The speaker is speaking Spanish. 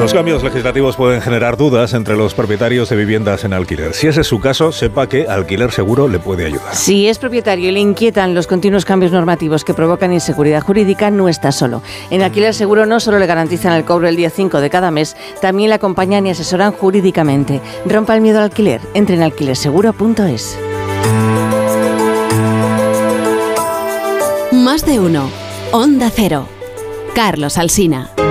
Los cambios legislativos pueden generar dudas entre los propietarios de viviendas en alquiler. Si ese es su caso, sepa que Alquiler Seguro le puede ayudar. Si es propietario y le inquietan los continuos cambios normativos que provocan inseguridad jurídica, no está solo. En Alquiler Seguro no solo le garantizan el cobro el día 5 de cada mes, también le acompañan y asesoran jurídicamente. Rompa el miedo al alquiler. Entre en alquilerseguro.es. Más de uno. Onda Cero. Carlos Alsina.